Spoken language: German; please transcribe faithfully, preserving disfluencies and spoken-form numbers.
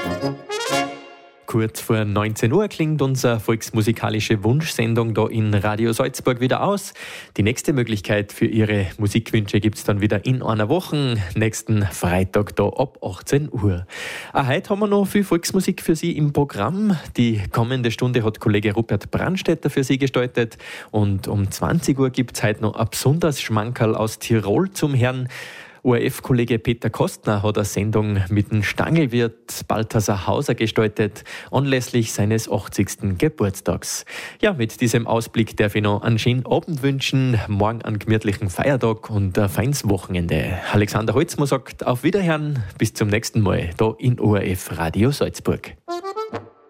Kurz vor neunzehn Uhr klingt unsere volksmusikalische Wunschsendung da in Radio Salzburg wieder aus. Die nächste Möglichkeit für Ihre Musikwünsche gibt es dann wieder in einer Woche, nächsten Freitag da ab achtzehn Uhr. Auch heute haben wir noch viel Volksmusik für Sie im Programm. Die kommende Stunde hat Kollege Rupert Brandstätter für Sie gestaltet und um zwanzig Uhr gibt es heute noch ein besonderes Schmankerl aus Tirol zum Hören. O R F-Kollege Peter Kostner hat eine Sendung mit dem Stangelwirt Balthasar Hauser gestaltet, anlässlich seines achtzigsten Geburtstags. Ja, mit diesem Ausblick darf ich noch einen schönen Abend wünschen, morgen einen gemütlichen Feiertag und ein feines Wochenende. Alexander Holzmann sagt auf Wiederhören, bis zum nächsten Mal, da in O R F Radio Salzburg.